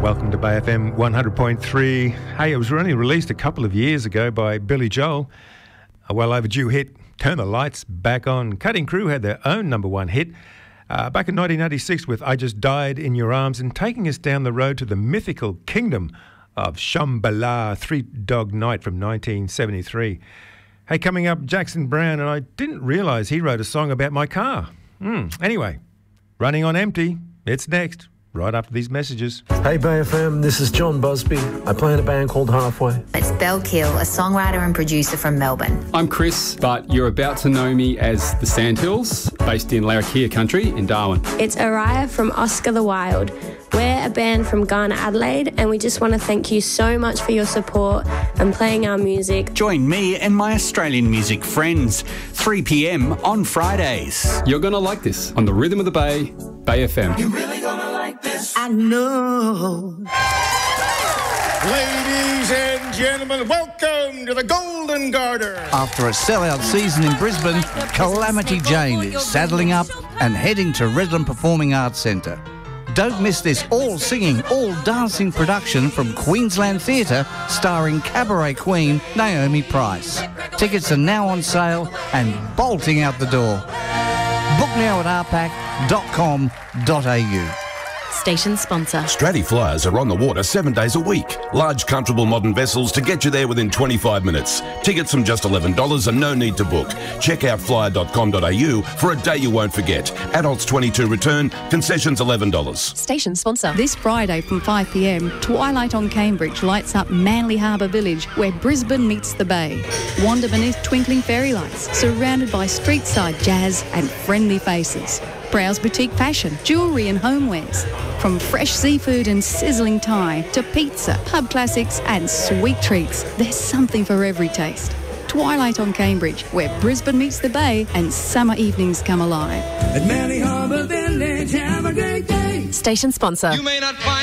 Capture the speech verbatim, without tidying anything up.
Welcome to Bay F M one hundred point three. Hey, it was only released a couple of years ago by Billy Joel. A well overdue hit, Turn the Lights Back On. Cutting Crew had their own number one hit uh, back in nineteen eighty-six with I Just Died in Your Arms, and taking us down the road to the mythical kingdom of Shambhala, Three Dog Night from nineteen seventy-three. Hey, coming up, Jackson Browne, and I didn't realise he wrote a song about my car. Mm. Anyway, Running on Empty, it's next. Right after these messages. Hey Bay F M, this is John Busby. I play in a band called Halfway. It's Belle Kill, a songwriter and producer from Melbourne. I'm Chris, but you're about to know me as the Sandhills, based in Larrakia country in Darwin. It's Araya from Oscar the Wild. We're a band from Ghana, Adelaide, and we just want to thank you so much for your support and playing our music. Join me and my Australian music friends, three p m on Fridays. You're going to like this on the Rhythm of the Bay, Bay F M. You're really going to like this. I know. Ladies and gentlemen, welcome to the Golden Garter. After a sellout season in Brisbane, Calamity Jane is saddling up and heading to Redland Performing Arts Centre. Don't miss this all-singing, all-dancing production from Queensland Theatre starring cabaret queen Naomi Price. Tickets are now on sale and bolting out the door. Book now at r pac dot com dot a u. Station sponsor. Stratty Flyers are on the water seven days a week. Large, comfortable modern vessels to get you there within twenty-five minutes. Tickets from just eleven dollars and no need to book. Check out flyer dot com dot a u for a day you won't forget. Adults twenty-two return, concessions eleven dollars. Station sponsor. This Friday from five p m, Twilight on Cambridge lights up Manly Harbour Village, where Brisbane meets the Bay. Wander beneath twinkling fairy lights, surrounded by street-side jazz and friendly faces. Browse boutique fashion, jewellery and homewares. From fresh seafood and sizzling Thai to pizza, pub classics and sweet treats, there's something for every taste. Twilight on Cambridge, where Brisbane meets the Bay and summer evenings come alive. At Manly Harbour Village, have a great day. Station sponsor. You may not find